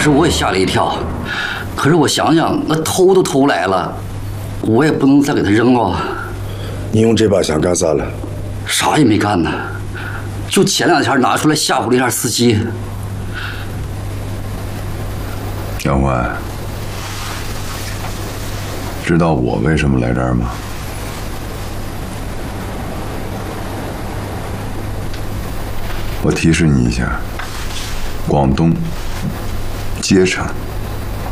时我也吓了一跳，可是我想想，那偷都偷来了，我也不能再给他扔了。 你用这把想干啥了？ 啥也没干呢，就前2天拿出来吓唬了一下司机。 杨欢，知道我为什么来这儿吗？我提示你一下，广东、街上